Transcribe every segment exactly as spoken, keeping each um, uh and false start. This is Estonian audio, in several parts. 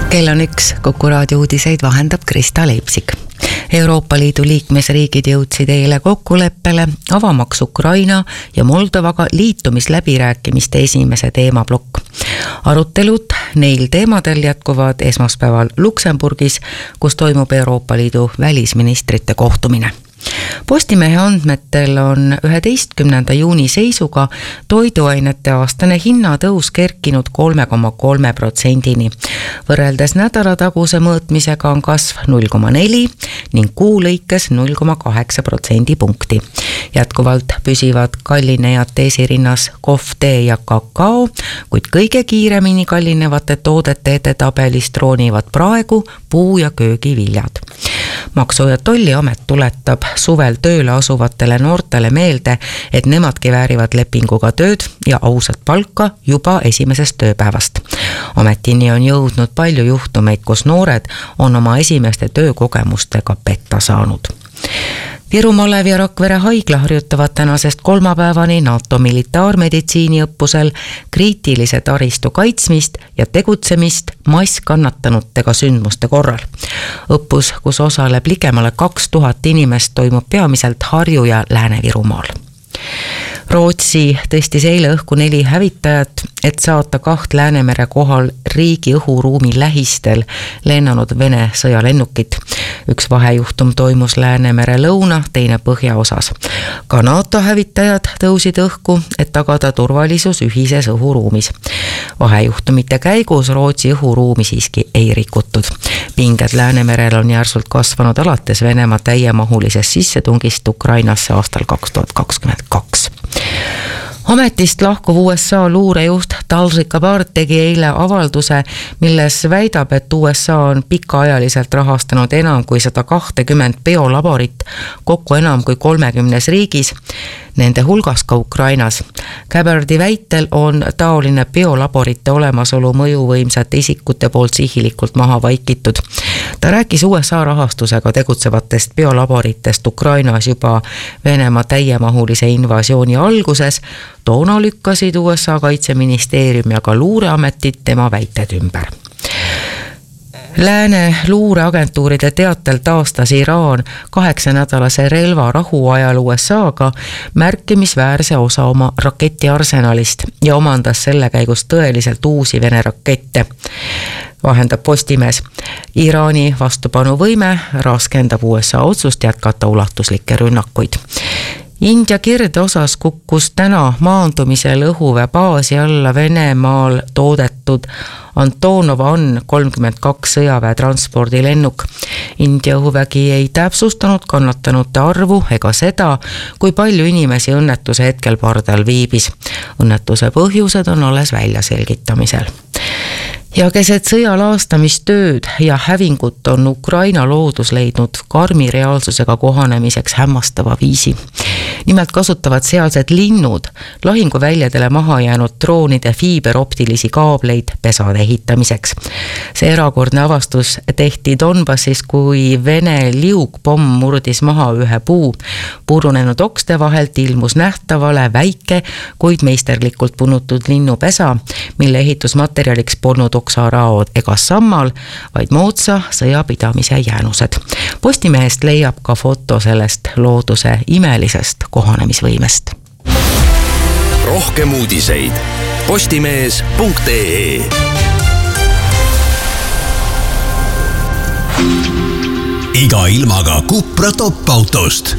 Kell on üks, Kuku raadio uudiseid vahendab Krista Leipsik. Euroopa Liidu liikmesriigid jõudsid eile kokkuleppele avamaks Ukraina ja Moldovaga liitumisläbirääkimiste esimese teemablokk. Arutelud neil teemadel jätkuvad esmaspäeval Luksemburgis, kus toimub Euroopa Liidu välisministrite kohtumine. Postimehe andmetel on üheteistkümnenda juuni seisuga toiduainete aastane hinnatõus kerkinud kolme koma kolme protsendini. Võrreldes nädalataguse mõõtmisega on kasv null koma neli ning kuu lõikes null koma kaheksa protsendipunkti. Jätkuvalt püsivad kallinejad esirinnas kohv, tee ja kakao, kuid kõige kiiremini kallinevate toodete edetabelist roonivad praegu puu- ja köögiviljad. Maksu- ja Tolliamet tuletab suvel tööle asuvatele noortele meelde, et nemadki väärivad lepinguga tööd ja ausat palka juba esimesest tööpäevast. Ametini on jõudnud palju juhtumeid, kus noored on oma esimeste töökogemustega petta saanud. Viru Malev ja Rakvere haigla harjutavad tänasest kolmapäevani NATO militaarmeditsiini õppusel kriitilise taristu kaitsmist ja tegutsemist masskannatanutega sündmuste korral. Õppus, kus osaleb ligemale kaks tuhat inimest, toimub peamiselt Harju- ja Lääne-Virumaal. Rootsi tõstis eile õhku neli hävitajat, et saata kaht Läänemere kohal riigi õhuruumi lähistel lennanud Vene sõjalennukit. Üks vahejuhtum toimus Läänemere lõuna, teine põhjaosas. Ka NATO hävitajad tõusid õhku, et tagada turvalisus ühises õhuruumis. Vahejuhtumite käigus Rootsi õhuruumi siiski ei rikutud. Pinged Läänemerel on järsult kasvanud alates Venemaa täiemahulisest sissetungist Ukrainasse aastal kaks tuhat kakskümmend kaks. Ametist lahkuv U S A luurejuht Tulsi Gabbard tegi eile avalduse, milles väidab, et U S A on pikaajaliselt rahastanud enam kui sada kakskümmend biolaborit, kokku enam kui kolmekümnes riigis, nende hulgas ka Ukrainas. Gabbardi väitel on taoline biolaborite olemasolu mõjuvõimsate isikute poolt sihilikult maha vaikitud. Ta rääkis U S A rahastusega tegutsevatest biolaboritest Ukrainas juba Venemaa täiemahulise invasiooni alguses. Toona lükkasid U S A kaitseministeerium ja ka luureametid tema väited ümber. Lääne luureagentuuride teatel taastas Iraan kaheksanädalase relva rahuajal U S A-ga märkimisväärse osa oma raketiarsenalist ja omandas selle käigus tõeliselt uusi Vene rakette. Vahendab Postimees. Iraani vastupanuvõime raskendab U S A otsust jätkata ulatuslikke rünnakuid. India kirdeosas kukkus täna maandumisel õhuväe baasi alla Venemaal toodetud Antonova An kolmkümmend kaks sõjaväe transpordilennuk. India õhuvägi ei täpsustanud kannatanute arvu ega seda, kui palju inimesi õnnetuse hetkel pardal viibis. Õnnetuse põhjused on alles välja selgitamisel. Ja keset sõjalaastamistööd ja hävingut on Ukraina loodus leidnud karmi reaalsusega kohanemiseks hämmastava viisi. Nimelt kasutavad sealsed linnud lahinguväljadele maha jäänud droonide fiiberoptilisi kaableid pesade ehitamiseks. See erakordne avastus tehti Donbassis, kui Vene liugpomm murdis maha ühe puu. Purunenud okste vahelt ilmus nähtavale väike, kuid meisterlikult punutud linnupesa, mille ehitusmaterjaliks polnud oksaraod ega sammal, vaid moodsa sõjapidamise jäänused. Postimehest leiab ka foto sellest looduse imelisest kohanemisvõimest. Rohkem uudiseid postimees punkt ee. Iga ilmaga Cupra top-autost.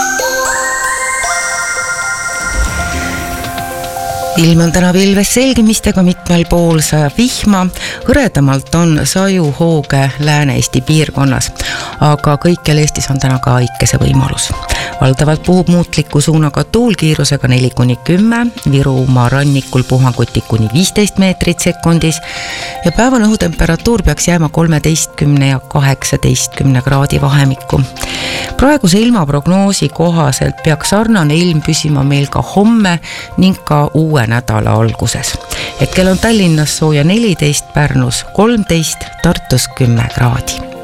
Ilm on täna pilves selgimistega, mitmel pool sajab vihma, hõredamalt on saju hooge Lääne-Eesti piirkonnas, aga kõikjal Eestis on täna ka aikese võimalus. Valdavalt puhub muutliku suunaga tuulkiirusega neli kuni kümme, Virumaa rannikul puhanguti kuni viisteist meetrit sekundis ja päevane õhutemperatuur peaks jääma kolmeteistkümne ja kaheksateistkümne kraadi vahemikku. Praeguse ilmaprognoosi kohaselt peaks sarnane ilm püsima meil ka homme ning ka uue nädala alguses. Hetkel on Tallinnas sooja neliteist, Pärnus kolmteist, Tartus kümme kraadi.